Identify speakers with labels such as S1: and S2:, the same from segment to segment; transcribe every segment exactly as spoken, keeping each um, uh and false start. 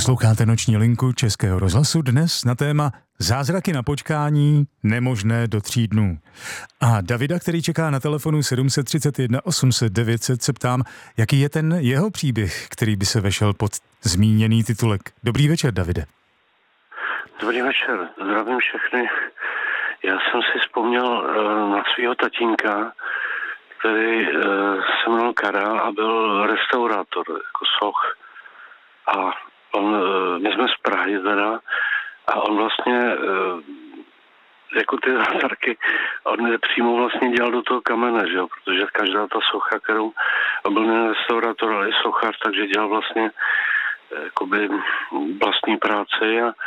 S1: Posloucháte Noční linku Českého rozhlasu, dnes na téma Zázraky na počkání, nemožné do tří dnů. A Davida, který čeká na telefonu sedm set třicet jedna osm set devět set, se ptám, jaký je ten jeho příběh, který by se vešel pod zmíněný titulek. Dobrý večer, Davide.
S2: Dobrý večer, zdravím všechny. Já jsem si vzpomněl uh, na svého tatínka, který uh, se jmenoval Karel a byl restaurátor, jako soch. A on, uh, my jsme z Prahy teda, a on vlastně, uh, jako ty zázraky, on přímo vlastně dělal do toho kamene, že jo, protože každá ta socha, kterou, on byl nejen restaurátor, ale i sochař, takže dělal vlastně uh, jakoby vlastní práci a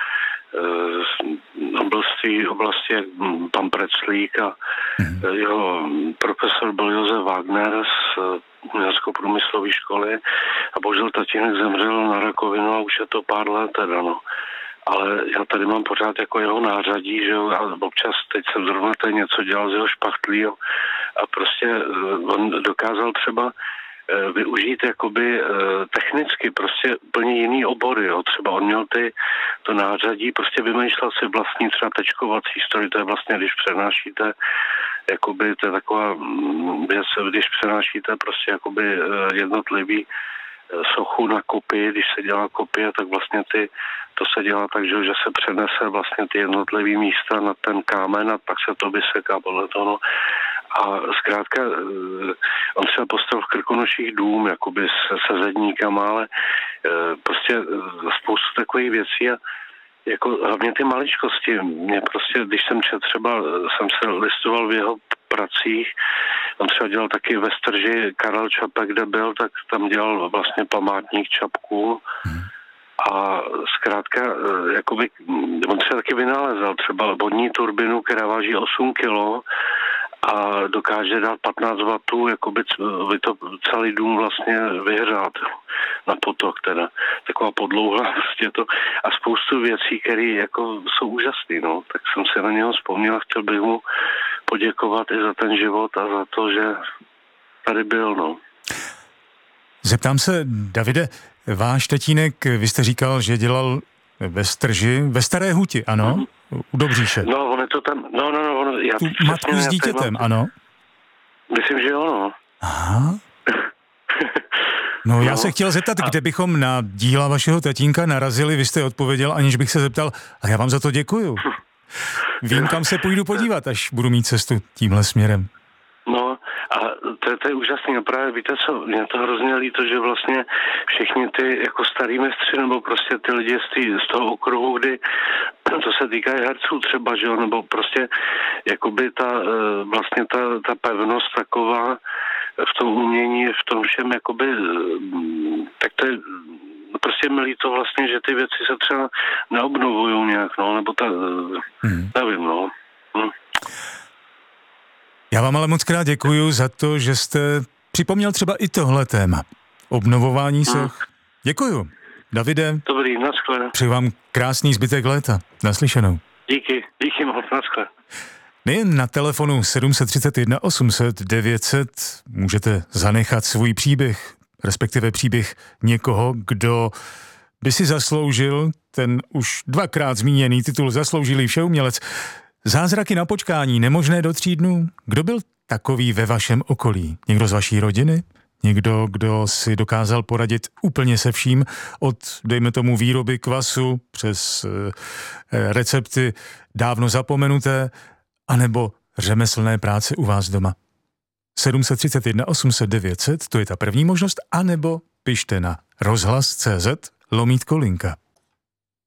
S2: on byl z té oblasti jak pan Preclík a mm. jeho profesor byl Josef Wagner z umělecko-průmyslové školy a bohužel tatínek zemřel na rakovinu a už je to pár let teda, no. Ale já tady mám pořád jako jeho nářadí, že jo, a občas teď jsem zrovna tady něco dělal z jeho špachtlí, jo, a prostě on dokázal třeba využít jakoby technicky prostě úplně jiný obory, jo. Třeba on měl ty, to nářadí, prostě vymýšlel si vlastní třeba tečkovací stroj, to je vlastně, když přenášíte, jakoby, to je taková věc, když přenášíte prostě jakoby jednotlivý sochu na kopii, když se dělá kopie, tak vlastně ty, to se dělá tak, že, že se přenese vlastně ty jednotlivý místa na ten kámen a pak se to vyseká podle toho, no. A zkrátka, on třeba postavil v Krkonoších dům, jakoby se sezedníkama, ale prostě spoustu takových věcí a jako hlavně ty maličkosti. Mě prostě, když jsem čet, třeba jsem se listoval v jeho pracích, on třeba dělal taky ve Strži Karel Čapek, kde byl, tak tam dělal vlastně památník Čapků. A zkrátka, jakoby, on třeba taky vynalezal třeba vodní turbinu, která váží osm kilo, a dokáže dát patnáct wattů, jakoby by to celý dům vlastně vyhřát na potok teda. Taková podlouhla prostě to a spoustu věcí, které jako jsou úžasné, no. Tak jsem se na něho vzpomněl a chtěl bych mu poděkovat i za ten život a za to, že tady byl, no.
S1: Zeptám se, Davide, váš tatínek, vy jste říkal, že dělal ve Strži, ve Staré Huti, ano? Mm. U Dobříše.
S2: No, on je to tam, no, no, no, on, já
S1: tu matku s dítětem, mám, ano?
S2: Myslím, že jo, no.
S1: Aha. No, já
S2: no.
S1: se chtěl zeptat, a... kde bychom na díla vašeho tatínka narazili, vy jste odpověděl, aniž bych se zeptal, a já vám za to děkuju. Vím, kam se půjdu podívat, až budu mít cestu tímhle směrem.
S2: No, a to, to je úžasný, a právě víte co, mě to hrozně líto, že vlastně všichni ty jako starý mistři, nebo prostě ty lidi z, tý, z toho okruhu, kdy to se týká i herců třeba, že jo, nebo prostě jakoby ta vlastně ta, ta pevnost taková v tom umění, v tom všem jakoby, tak to je prostě mi líto vlastně, že ty věci se třeba neobnovují nějak, no, nebo ta, hmm. nevím, no. Hm.
S1: Já vám ale moc krát děkuju za to, že jste připomněl třeba i tohle téma. Obnovování soch. Hmm. Děkuju. Davide.
S2: Dobrý, naschle.
S1: Přeji vám krásný zbytek léta. Naslyšenou.
S2: Díky, díky moc, naschle.
S1: Nejen na telefonu sedm set třicet jedna osm set devět set můžete zanechat svůj příběh, respektive příběh někoho, kdo by si zasloužil ten už dvakrát zmíněný titul Zasloužilý všeumělec. Zázraky na počkání, nemožné do tří dnů. Kdo byl takový ve vašem okolí? Někdo z vaší rodiny? Někdo, kdo si dokázal poradit úplně se vším, od, dejme tomu, výroby kvasu přes e, recepty dávno zapomenuté, anebo řemeslné práce u vás doma? sedm set třicet jedna osm set devět set, to je ta první možnost, anebo pište na rozhlas tečka cé zet lomítko linka.